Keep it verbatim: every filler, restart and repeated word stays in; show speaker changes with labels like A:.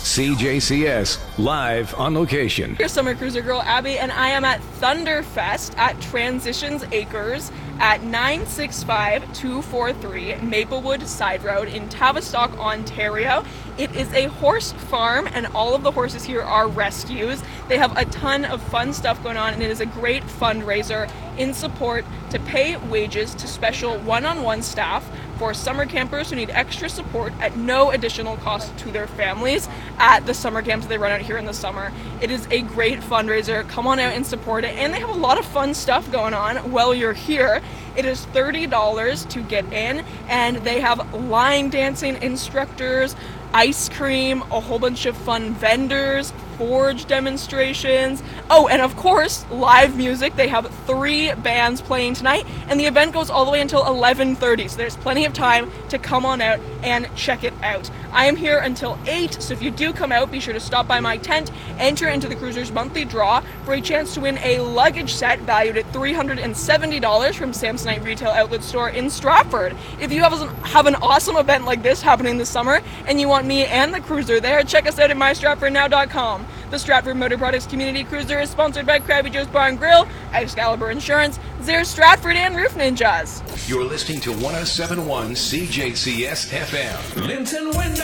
A: C J C S, live on location.
B: Here's Summer Cruiser Girl Abby, and I am at Thunderfest at Transitions Acres at nine six five two four three Maplewood Side Road in Tavistock, Ontario. It is a horse farm, and all of the horses here are rescues. They have a ton of fun stuff going on, and it is a great fundraiser in support to pay wages to special one-on-one staff for summer campers who need extra support at no additional cost to their families at the summer camps they run out here in the summer. It is a great fundraiser. Come on out and support it, and they have a lot of fun stuff going on while you're here. It is thirty dollars to get in, and they have line dancing instructors, ice cream, a whole bunch of fun vendors, forge demonstrations. Oh, and of course, live music. They have three bands playing tonight, and the event goes all the way until eleven thirty, so there's plenty of time to come on out and check it out. I am here until eight, so if you do come out, be sure to stop by my tent, enter into the Cruisers monthly draw for a chance to win a luggage set valued at three hundred seventy dollars from Samsonite Retail Outlet Store in Stratford. If you have, have an awesome event like this happening this summer, and you want me and the Cruiser there, check us out at my stratford now dot com. The Stratford Motor Products Community Cruiser is sponsored by Krabby Joe's Bar and Grill, Excalibur Insurance, Zare Stratford, and Roof Ninjas.
A: You're listening to one oh seven point one C J C S F M.
C: Linton Window.